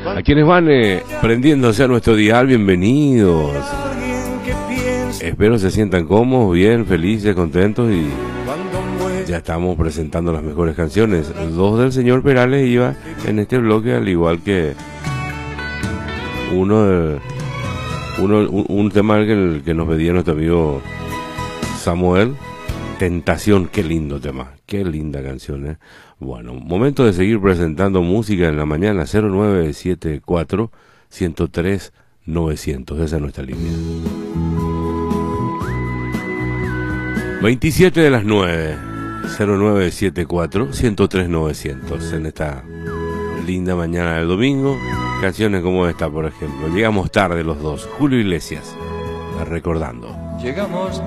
A quienes van prendiéndose a nuestro dial, bienvenidos. Espero se sientan cómodos, bien, felices, contentos y ya estamos presentando las mejores canciones. Dos del señor Perales iba en este bloque, al igual que un tema que nos pedía nuestro amigo Samuel. Tentación, qué lindo tema, qué linda canción, Bueno, momento de seguir presentando música en la mañana. 0974-103-900, esa es nuestra línea. 27 de las 9, 0974-103-900, en esta linda mañana del domingo. Canciones como esta, por ejemplo. Llegamos tarde los dos, Julio Iglesias, recordando. Llegamos